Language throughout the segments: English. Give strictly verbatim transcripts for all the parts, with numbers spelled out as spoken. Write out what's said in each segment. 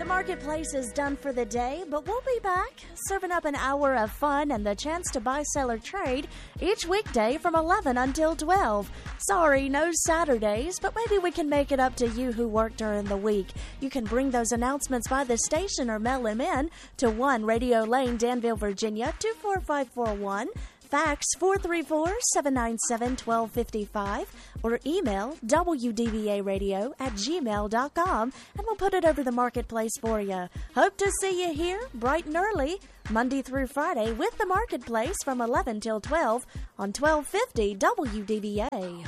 The marketplace is done for the day, but we'll be back, serving up an hour of fun and the chance to buy, sell, or trade each weekday from eleven until twelve. Sorry, no Saturdays, but maybe we can make it up to you who work during the week. You can bring those announcements by the station or mail them in to one Radio Lane, Danville, Virginia, two four five four one. Fax four three four, seven nine seven, one two five five or email w d v a radio at gmail dot com and we'll put it over the marketplace for you. Hope to see you here bright and early, Monday through Friday, with the marketplace from eleven till twelve on twelve fifty W D V A.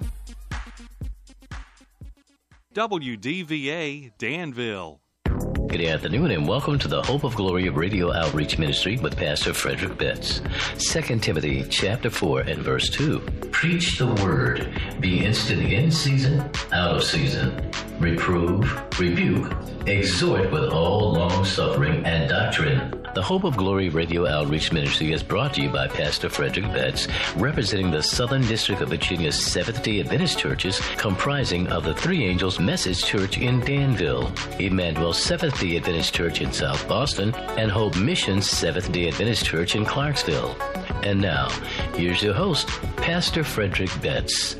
W D V A Danville. Good afternoon and welcome to the Hope of Glory Radio Outreach Ministry with Pastor Frederick Betts. Second Timothy chapter four and verse two. Preach the word. Be instant in season, out of season. Reprove, rebuke, exhort with all long suffering and doctrine. The Hope of Glory Radio Outreach Ministry is brought to you by Pastor Frederick Betts, representing the Southern District of Virginia's Seventh-day Adventist churches, comprising of the Three Angels Message Church in Danville, Emmanuel Seventh-day Adventist Church in South Boston, and Hope Mission Seventh-day Adventist Church in Clarksville. And now, here's your host, Pastor Frederick Betts.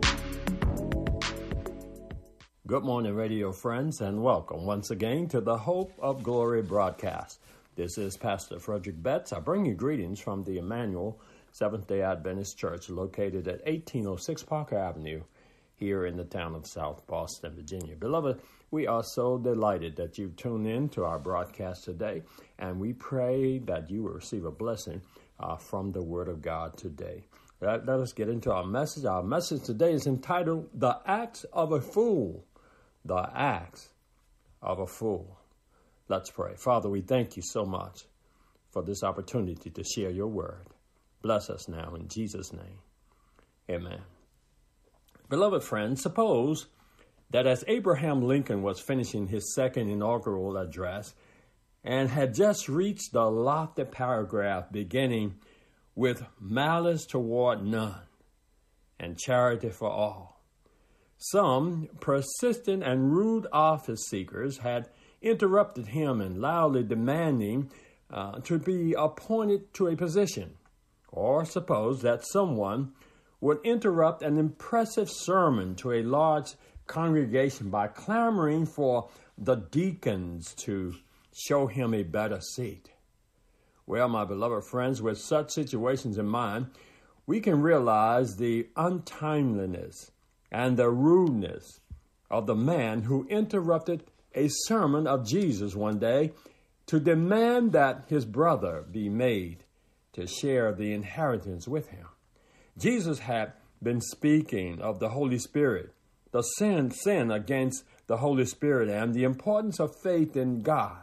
Good morning, radio friends, and welcome once again to the Hope of Glory broadcast. This is Pastor Frederick Betts. I bring you greetings from the Emmanuel Seventh-day Adventist Church located at eighteen oh six Parker Avenue here in the town of South Boston, Virginia. Beloved, we are so delighted that you've tuned in to our broadcast today, and we pray that you will receive a blessing uh, from the Word of God today. Let, let us get into our message. Our message today is entitled, The Acts of a Fool. The Acts of a Fool. Let's pray. Father, we thank you so much for this opportunity to share your word. Bless us now in Jesus' name. Amen. Beloved friends, suppose that as Abraham Lincoln was finishing his second inaugural address and had just reached the lofty paragraph beginning with malice toward none and charity for all, some persistent and rude office seekers had interrupted him and loudly demanding uh, to be appointed to a position. Or suppose that someone would interrupt an impressive sermon to a large congregation by clamoring for the deacons to show him a better seat. Well, my beloved friends, with such situations in mind, we can realize the untimeliness and the rudeness of the man who interrupted a sermon of Jesus one day to demand that his brother be made to share the inheritance with him. Jesus had been speaking of the Holy Spirit, the sin, sin against the Holy Spirit, and the importance of faith in God.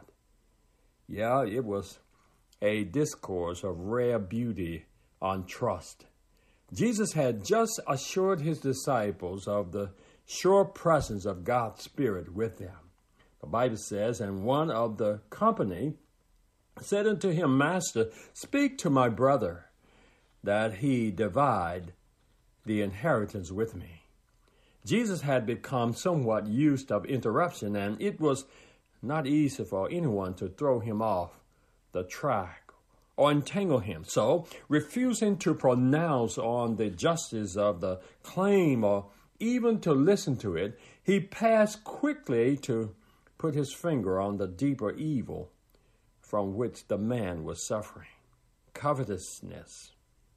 Yeah, it was a discourse of rare beauty on trust. Jesus had just assured his disciples of the sure presence of God's Spirit with them. The Bible says, and one of the company said unto him, Master, speak to my brother, that he divide the inheritance with me. Jesus had become somewhat used of interruption, and it was not easy for anyone to throw him off the track or entangle him. So, refusing to pronounce on the justice of the claim or even to listen to it, he passed quickly to put his finger on the deeper evil from which the man was suffering, covetousness.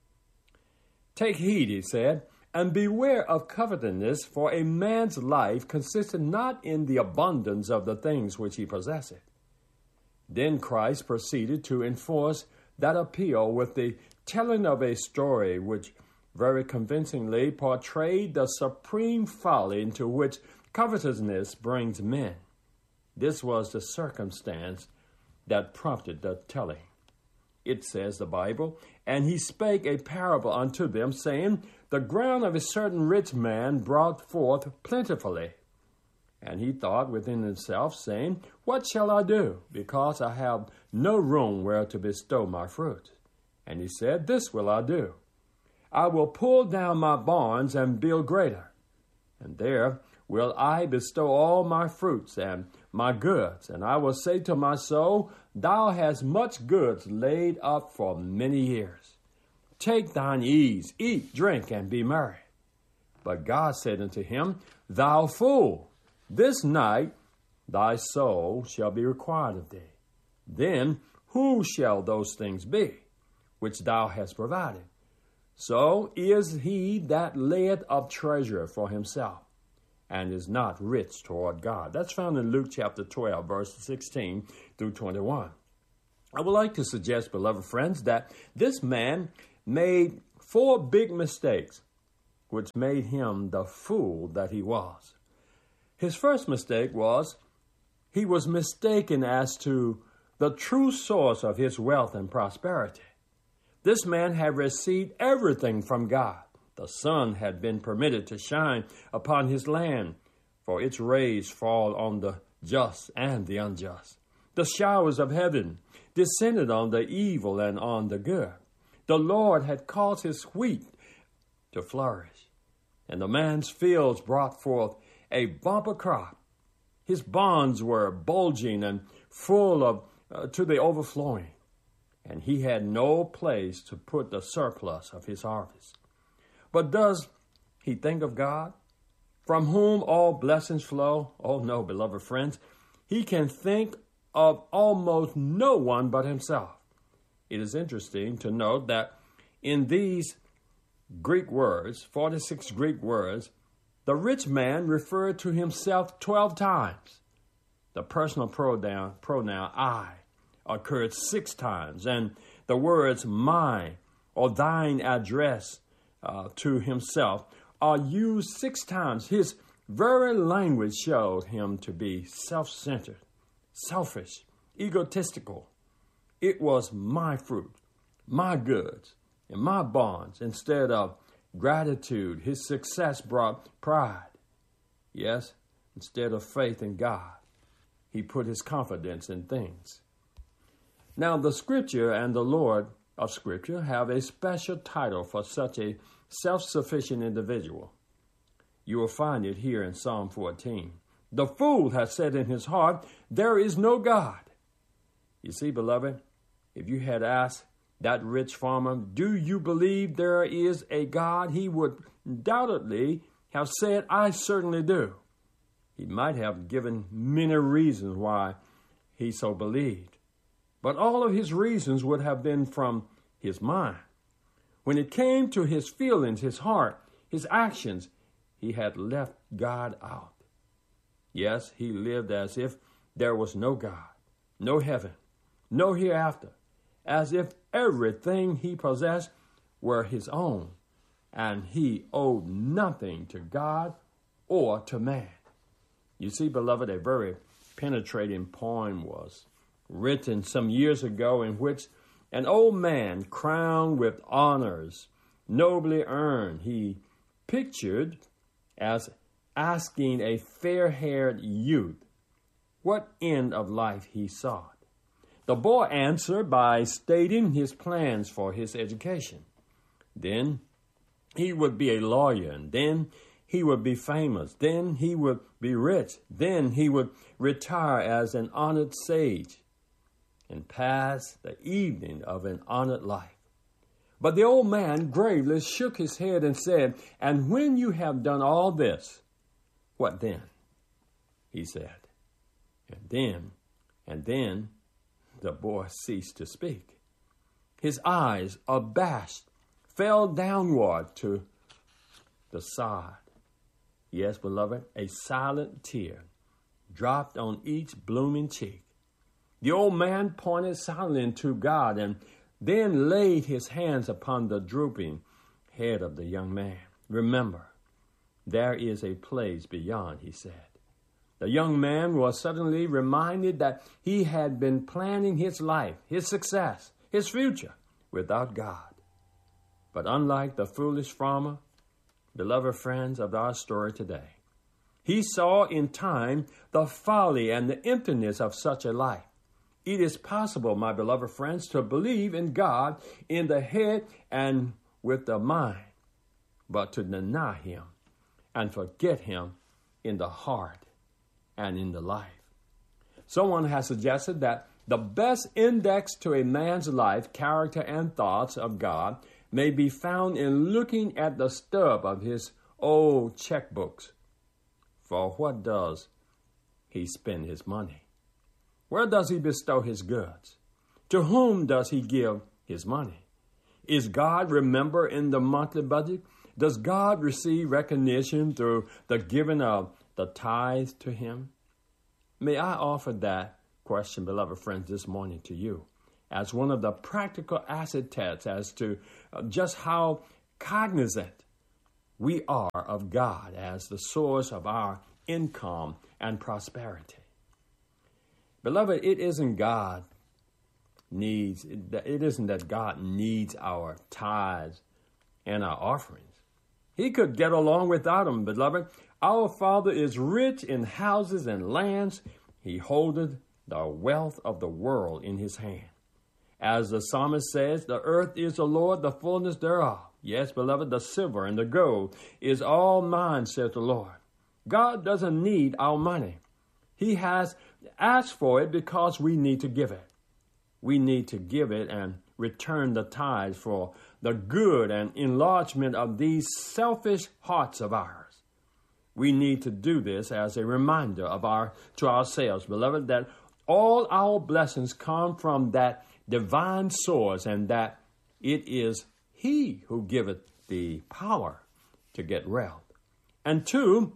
Take heed, he said, and beware of covetousness, for a man's life consisteth not in the abundance of the things which he possesseth. Then Christ proceeded to enforce that appeal with the telling of a story which very convincingly portrayed the supreme folly into which covetousness brings men. This was the circumstance that prompted the telling. It says, the Bible, and he spake a parable unto them, saying, The ground of a certain rich man brought forth plentifully. And he thought within himself, saying, What shall I do, because I have no room where to bestow my fruit? And he said, This will I do. I will pull down my barns and build greater, and there will I bestow all my fruits and my goods, and I will say to my soul, thou hast much goods laid up for many years. Take thine ease, eat, drink, and be merry. But God said unto him, thou fool, this night thy soul shall be required of thee. Then who shall those things be, which thou hast provided? So is he that layeth up treasure for himself, and is not rich toward God. That's found in Luke chapter twelve, verses sixteen through twenty-one. I would like to suggest, beloved friends, that this man made four big mistakes, which made him the fool that he was. His first mistake was he was mistaken as to the true source of his wealth and prosperity. This man had received everything from God. The sun had been permitted to shine upon his land, for its rays fall on the just and the unjust. The showers of heaven descended on the evil and on the good. The Lord had caused his wheat to flourish, and the man's fields brought forth a bumper crop. His barns were bulging and full of uh, to the overflowing, and he had no place to put the surplus of his harvest. But does he think of God, from whom all blessings flow? Oh no, beloved friends. He can think of almost no one but himself. It is interesting to note that in these Greek words, forty-six Greek words, the rich man referred to himself twelve times. The personal pronoun, pronoun I occurred six times, and the words my or thine address uh, to himself are used six times. His very language showed him to be self-centered, selfish, egotistical. It was my fruit, my goods, and my bonds instead of gratitude. His success brought pride. Yes, instead of faith in God, he put his confidence in things. Now, the Scripture and the Lord of Scripture have a special title for such a self-sufficient individual. You will find it here in Psalm fourteen. The fool has said in his heart, there is no God. You see, beloved, if you had asked that rich farmer, do you believe there is a God? He would undoubtedly have said, I certainly do. He might have given many reasons why he so believed, but all of his reasons would have been from his mind. When it came to his feelings, his heart, his actions, he had left God out. Yes, he lived as if there was no God, no heaven, no hereafter, as if everything he possessed were his own, and he owed nothing to God or to man. You see, beloved, a very penetrating poem was written some years ago in which an old man crowned with honors, nobly earned, he pictured as asking a fair-haired youth what end of life he sought. The boy answered by stating his plans for his education. Then he would be a lawyer, and then he would be famous. Then he would be rich. Then he would retire as an honored sage and pass the evening of an honored life. But the old man gravely shook his head and said, and when you have done all this, what then? He said. And then, and then, the boy ceased to speak. His eyes, abashed, fell downward to the side. Yes, beloved, a silent tear dropped on each blooming cheek. The old man pointed silently to God and then laid his hands upon the drooping head of the young man. Remember, there is a place beyond, he said. The young man was suddenly reminded that he had been planning his life, his success, his future without God. But unlike the foolish farmer, beloved friends of our story today, he saw in time the folly and the emptiness of such a life. It is possible, my beloved friends, to believe in God in the head and with the mind, but to deny him and forget him in the heart and in the life. Someone has suggested that the best index to a man's life, character, and thoughts of God may be found in looking at the stub of his old checkbooks. For what does he spend his money? Where does he bestow his goods? To whom does he give his money? Is God remembered in the monthly budget? Does God receive recognition through the giving of the tithe to him? May I offer that question, beloved friends, this morning to you as one of the practical acid tests as to just how cognizant we are of God as the source of our income and prosperity. Beloved, it isn't God needs, it isn't that God needs our tithes and our offerings. He could get along without them, beloved. Our Father is rich in houses and lands. He holdeth the wealth of the world in his hand. As the psalmist says, the earth is the Lord, the fullness thereof. Yes, beloved, the silver and the gold is all mine, saith the Lord. God doesn't need our money. He has asked for it because we need to give it. We need to give it and return the tithe for the good and enlargement of these selfish hearts of ours. We need to do this as a reminder of our to ourselves, beloved, that all our blessings come from that divine source and that it is he who giveth the power to get wealth. And two,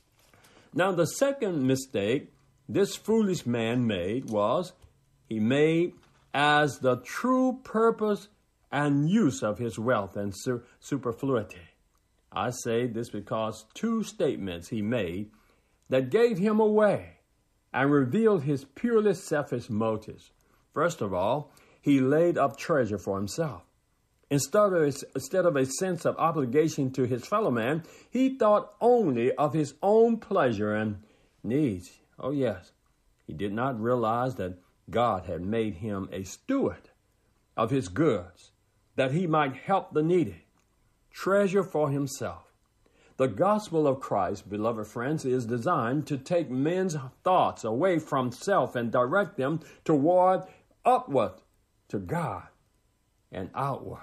now the second mistake this foolish man made was he made as the true purpose and use of his wealth and su- superfluity. I say this because two statements he made that gave him away and revealed his purely selfish motives. First of all, he laid up treasure for himself. Instead of, a, instead of a sense of obligation to his fellow man, he thought only of his own pleasure and needs. Oh yes, he did not realize that God had made him a steward of his goods, that he might help the needy. Treasure for himself. The gospel of Christ, beloved friends, is designed to take men's thoughts away from self and direct them toward upward to God and outward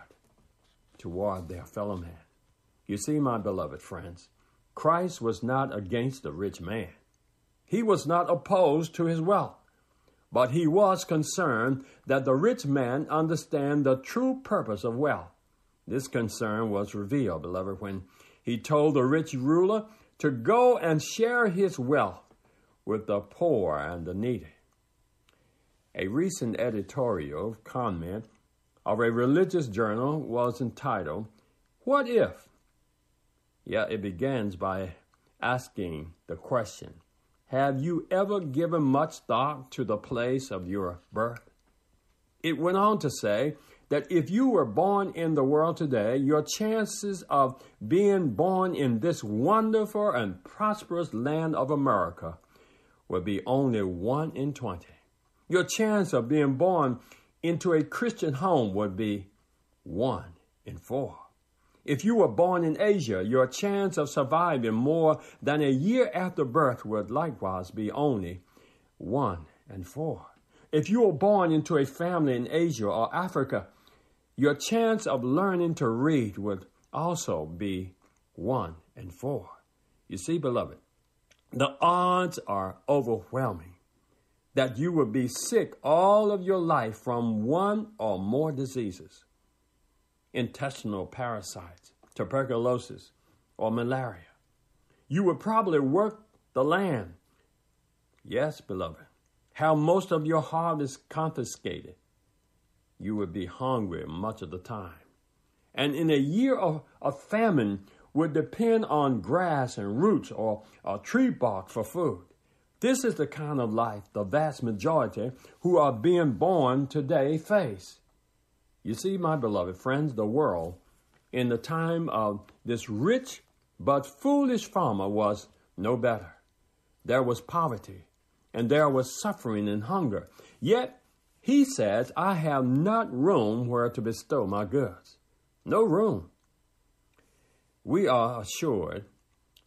toward their fellow man. You see, my beloved friends, Christ was not against the rich man. He was not opposed to his wealth, but he was concerned that the rich man understand the true purpose of wealth. This concern was revealed, beloved, when he told the rich ruler to go and share his wealth with the poor and the needy. A recent editorial comment of a religious journal was entitled, "What If?" Yeah, it begins by asking the question, have you ever given much thought to the place of your birth? It went on to say that if you were born in the world today, your chances of being born in this wonderful and prosperous land of America would be only one in twenty. Your chance of being born into a Christian home would be one in four. If you were born in Asia, your chance of surviving more than a year after birth would likewise be only one in four. If you were born into a family in Asia or Africa, your chance of learning to read would also be one in four. You see, beloved, the odds are overwhelming that you will be sick all of your life from one or more diseases. Intestinal parasites, tuberculosis, or malaria. You would probably work the land. Yes, beloved, have most of your harvest confiscated. You would be hungry much of the time. And in a year of, of famine would depend on grass and roots or, or tree bark for food. This is the kind of life the vast majority who are being born today face. You see, my beloved friends, the world in the time of this rich but foolish farmer was no better. There was poverty and there was suffering and hunger. Yet he says, I have not room where to bestow my goods. No room. We are assured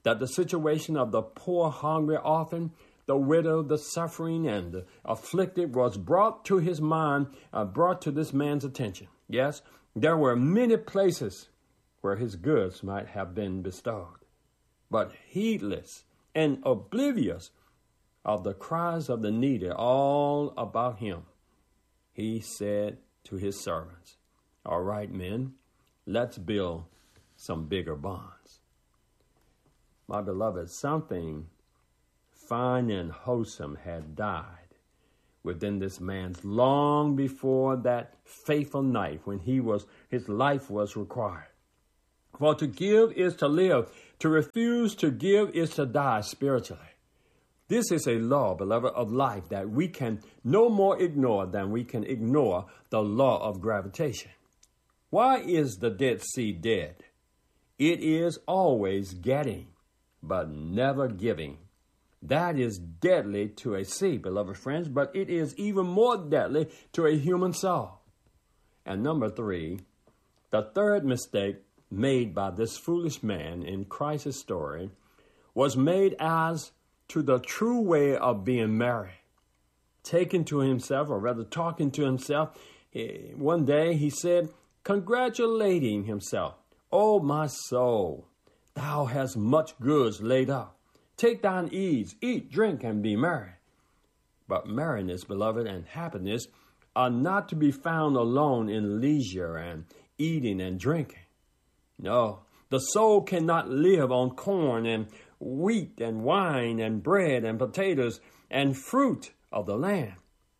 that the situation of the poor, hungry orphan, the widow, the suffering, and the afflicted was brought to his mind, uh, brought to this man's attention. Yes, there were many places where his goods might have been bestowed, but heedless and oblivious of the cries of the needy all about him, he said to his servants, "All right, men, let's build some bigger barns." My beloved, something fine and wholesome had died within this man's long before that fateful night when he was his life was required. For to give is to live, to refuse to give is to die spiritually. This is a law, beloved, of life that we can no more ignore than we can ignore the law of gravitation. Why is the Dead Sea dead? It is always getting, but never giving. That is deadly to a sea, beloved friends, but it is even more deadly to a human soul. And number three, the third mistake made by this foolish man in Christ's story was made as to the true way of being merry. Taking to himself, or rather talking to himself, one day he said, congratulating himself, "O my soul, thou hast much goods laid up. Take thine ease, eat, drink, and be merry." But merriness, beloved, and happiness are not to be found alone in leisure and eating and drinking. No, the soul cannot live on corn and wheat and wine and bread and potatoes and fruit of the land.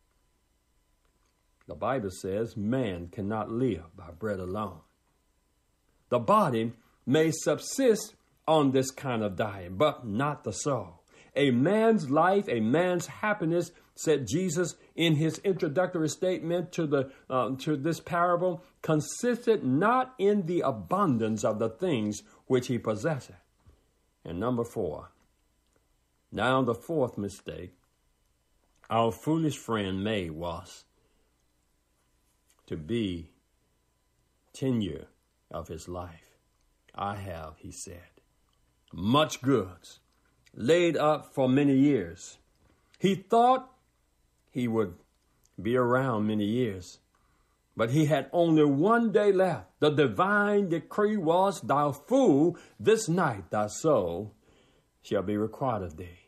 The Bible says man cannot live by bread alone. The body may subsist on this kind of diet, but not the soul. A man's life, a man's happiness, said Jesus in his introductory statement to the uh, to this parable, consisted not in the abundance of the things which he possessed. And number four, now the fourth mistake our foolish friend made was to be tenure of his life. "I have," he said, "much goods laid up for many years." He thought he would be around many years, but he had only one day left. The divine decree was, "Thou fool, this night thy soul shall be required of thee."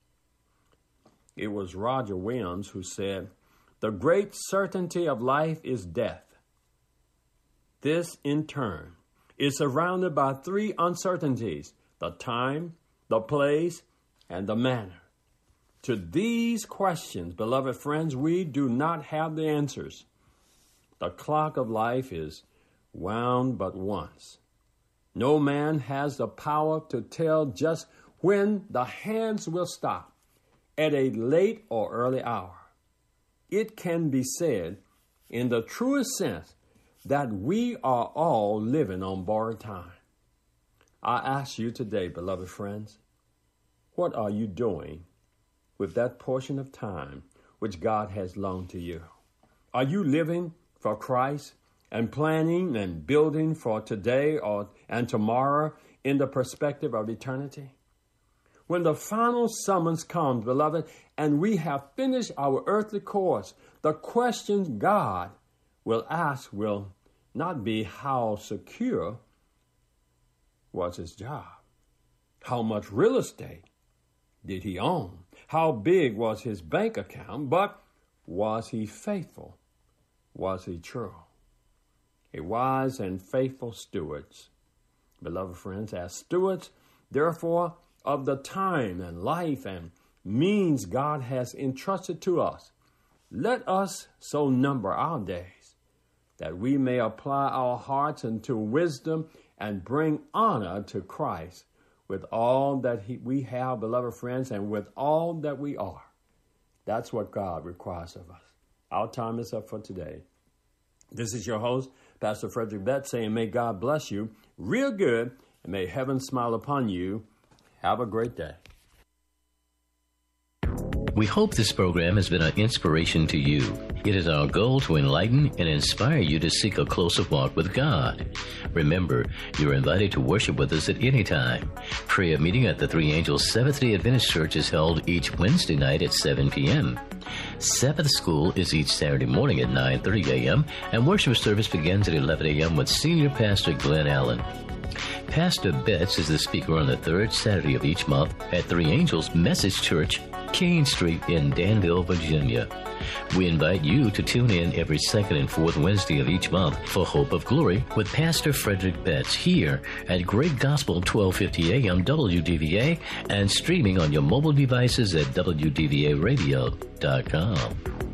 It was Roger Williams who said, "The great certainty of life is death." This, in turn, is surrounded by three uncertainties: the time, the place, and the manner. To these questions, beloved friends, we do not have the answers. The clock of life is wound but once. No man has the power to tell just when the hands will stop at a late or early hour. It can be said, in the truest sense, that we are all living on borrowed time. I ask you today, beloved friends, what are you doing with that portion of time which God has loaned to you? Are you living for Christ and planning and building for today or and tomorrow in the perspective of eternity? When the final summons comes, beloved, and we have finished our earthly course, the questions God will ask will not be how secure was his job, how much real estate did he own, how big was his bank account, but was he faithful? Was he true? A wise and faithful stewards, beloved friends, as stewards, therefore, of the time and life and means God has entrusted to us, let us so number our days that we may apply our hearts unto wisdom and bring honor to Christ with all that he, we have, beloved friends, and with all that we are. That's what God requires of us. Our time is up for today. This is your host, Pastor Frederick Betts, saying may God bless you real good and may heaven smile upon you. Have a great day. We hope this program has been an inspiration to you. It is our goal to enlighten and inspire you to seek a closer walk with God. Remember, you're invited to worship with us at any time. Prayer meeting at the Three Angels Seventh-day Adventist Church is held each Wednesday night at seven p.m. Sabbath School is each Saturday morning at nine thirty a.m. and worship service begins at eleven a.m. with Senior Pastor Glenn Allen. Pastor Betts is the speaker on the third Saturday of each month at Three Angels Message Church, Kane Street in Danville, Virginia. We invite you to tune in every second and fourth Wednesday of each month for Hope of Glory with Pastor Frederick Betts here at Great Gospel twelve fifty a.m. W D V A and streaming on your mobile devices at W D V A radio dot com.